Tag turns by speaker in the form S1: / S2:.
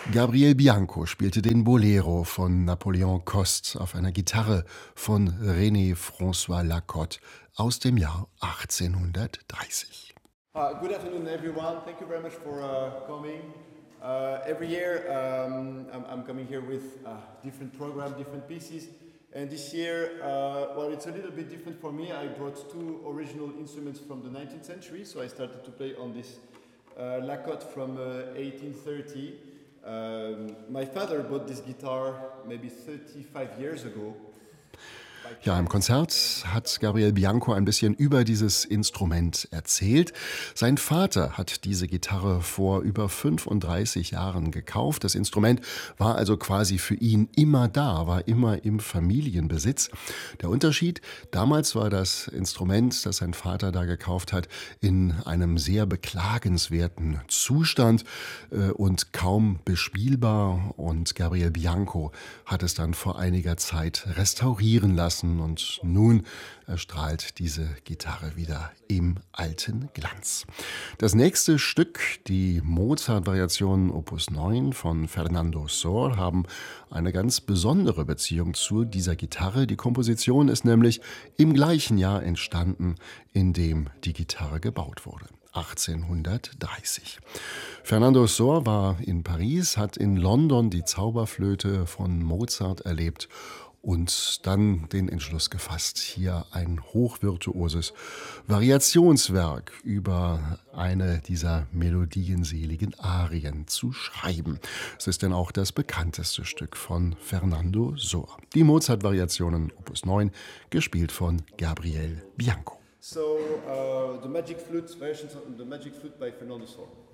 S1: Gabriel Bianco spielte den Bolero von Napoleon Coste auf einer Gitarre von René François Lacotte aus dem Jahr 1830.
S2: Good afternoon, everyone. Thank you very much for coming. Every year, I'm coming here with different program, different pieces. And this year, well, it's a little bit different for me. I brought two original instruments from the 19th century. So I started to play on this Lacotte from 1830. My father bought this guitar maybe 35 years ago.
S1: Ja, im Konzert hat Gabriel Bianco ein bisschen über dieses Instrument erzählt. Sein Vater hat diese Gitarre vor über 35 Jahren gekauft. Das Instrument war also quasi für ihn immer da, war immer im Familienbesitz. Der Unterschied, damals war das Instrument, das sein Vater da gekauft hat, in einem sehr beklagenswerten Zustand und kaum bespielbar. Und Gabriel Bianco hat es dann vor einiger Zeit restaurieren lassen. Und nun erstrahlt diese Gitarre wieder im alten Glanz. Das nächste Stück, die Mozart-Variationen Opus 9 von Fernando Sor, haben eine ganz besondere Beziehung zu dieser Gitarre. Die Komposition ist nämlich im gleichen Jahr entstanden, in dem die Gitarre gebaut wurde. 1830. Fernando Sor war in Paris, hat in London die Zauberflöte von Mozart erlebt und dann den Entschluss gefasst, hier ein hochvirtuoses Variationswerk über eine dieser melodienseligen Arien zu schreiben. Es ist denn auch das bekannteste Stück von Fernando Sor. Die Mozart-Variationen Opus 9, gespielt von Gabriel Bianco.
S2: So, the Magic Flute, versions of the Magic Flute by Fernando Sor.